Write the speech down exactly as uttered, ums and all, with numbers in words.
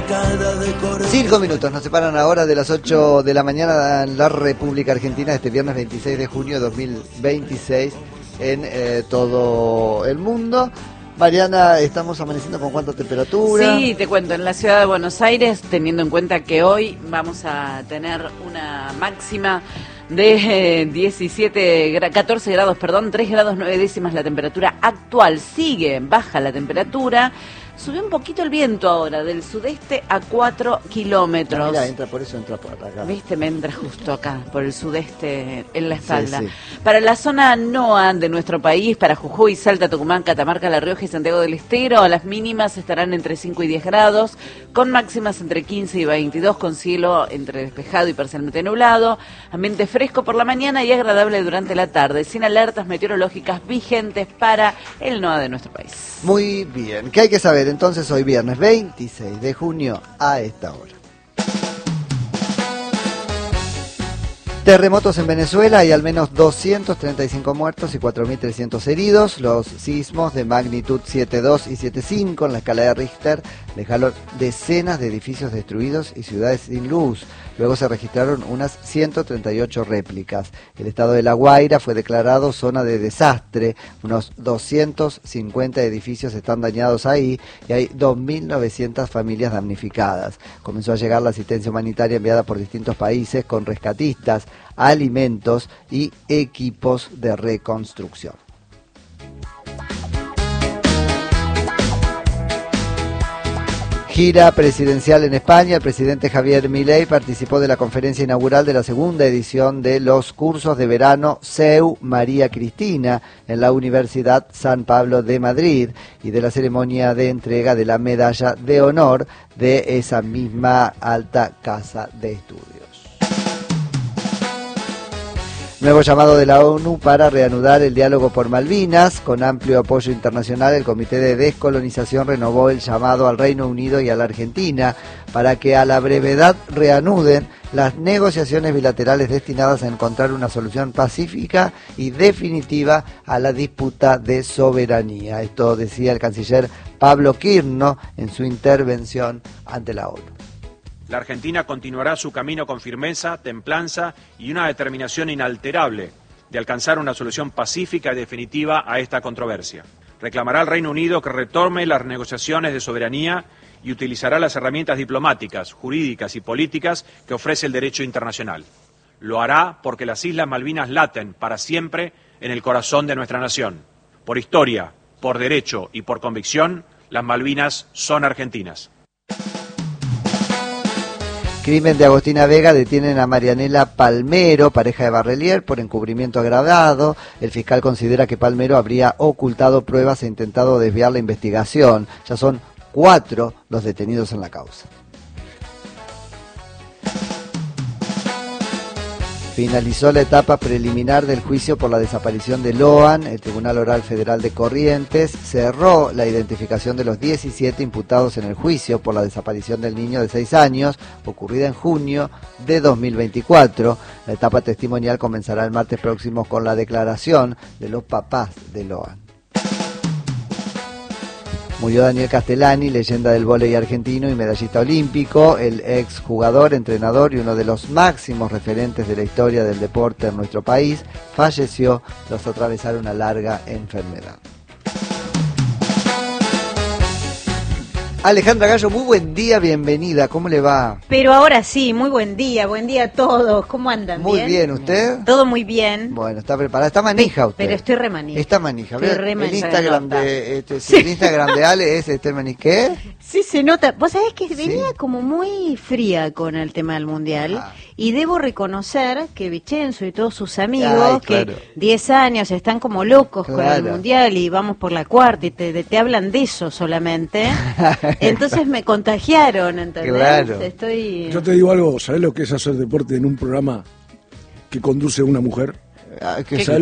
Cinco minutos nos separan ahora de las ocho de la mañana en la República Argentina, este viernes veintiséis de junio de dos mil veintiséis en eh, todo el mundo. Mariana, ¿estamos amaneciendo con cuánta temperatura? Sí, te cuento, en la ciudad de Buenos Aires, teniendo en cuenta que hoy vamos a tener una máxima de eh, diecisiete, catorce grados, perdón, tres grados nueve décimas la temperatura actual. Sigue baja la temperatura. Subió un poquito el viento ahora, del sudeste a cuatro kilómetros. No, mira, entra por eso, entra por acá. Viste, me entra justo acá, por el sudeste, en la espalda. Sí, sí. Para la zona NOA de nuestro país, para Jujuy, Salta, Tucumán, Catamarca, La Rioja y Santiago del Estero, las mínimas estarán entre cinco y diez grados, con máximas entre quince y veintidós, con cielo entre despejado y parcialmente nublado, ambiente fresco por la mañana y agradable durante la tarde, sin alertas meteorológicas vigentes para el NOA de nuestro país. Muy bien, ¿qué hay que saber entonces hoy viernes veintiséis de junio a esta hora? Terremotos en Venezuela, hay al menos doscientos treinta y cinco muertos y cuatro mil trescientos heridos. Los sismos de magnitud siete punto dos y siete punto cinco en la escala de Richter dejaron decenas de edificios destruidos y ciudades sin luz. Luego se registraron unas ciento treinta y ocho réplicas. El estado de La Guaira fue declarado zona de desastre. Unos doscientos cincuenta edificios están dañados ahí y hay dos mil novecientas familias damnificadas. Comenzó a llegar la asistencia humanitaria enviada por distintos países con rescatistas, alimentos y equipos de reconstrucción. Gira presidencial en España. El presidente Javier Milei participó de la conferencia inaugural de la segunda edición de los cursos de verano C E U María Cristina en la Universidad San Pablo de Madrid y de la ceremonia de entrega de la medalla de honor de esa misma alta casa de estudios. Nuevo llamado de la ONU para reanudar el diálogo por Malvinas. Con amplio apoyo internacional, el Comité de Descolonización renovó el llamado al Reino Unido y a la Argentina para que a la brevedad reanuden las negociaciones bilaterales destinadas a encontrar una solución pacífica y definitiva a la disputa de soberanía. Esto decía el canciller Pablo Quirno en su intervención ante la ONU. La Argentina continuará su camino con firmeza, templanza y una determinación inalterable de alcanzar una solución pacífica y definitiva a esta controversia. Reclamará al Reino Unido que retome las negociaciones de soberanía y utilizará las herramientas diplomáticas, jurídicas y políticas que ofrece el derecho internacional. Lo hará porque las Islas Malvinas laten para siempre en el corazón de nuestra nación. Por historia, por derecho y por convicción, las Malvinas son argentinas. Crimen de Agostina Vega, detienen a Marianela Palmero, pareja de Barrelier, por encubrimiento agravado. El fiscal considera que Palmero habría ocultado pruebas e intentado desviar la investigación. Ya son cuatro los detenidos en la causa. Finalizó la etapa preliminar del juicio por la desaparición de Loan. El Tribunal Oral Federal de Corrientes cerró la identificación de los diecisiete imputados en el juicio por la desaparición del niño de seis años, ocurrida en junio de dos mil veinticuatro. La etapa testimonial comenzará el martes próximo con la declaración de los papás de Loan. Murió Daniel Castellani, leyenda del vóley argentino y medallista olímpico, el ex jugador, entrenador y uno de los máximos referentes de la historia del deporte en nuestro país. Falleció tras atravesar una larga enfermedad. Alejandra Gallo, muy buen día, bienvenida, ¿cómo le va? Pero ahora sí, muy buen día, buen día a todos, ¿cómo andan? Muy bien, bien, ¿usted? Todo muy bien. Bueno, está preparada, está manija usted. Pero estoy re manija. Está manija, Estoy re el manija Instagram de de, este, sí, el Instagram de Ale es este maniqué. Sí, se nota. Vos sabés que Sí. venía como muy fría con el tema del Mundial. Ah. Y debo reconocer que Vicenzo y todos sus amigos, Ay, claro. que diez años están como locos con el Claro. Mundial y vamos por la cuarta y te, te hablan de eso solamente. Entonces me contagiaron, ¿entendés? Claro. Estoy... Yo te digo algo, ¿sabés lo que es hacer deporte en un programa que conduce una mujer? Ah, que ¿Sabés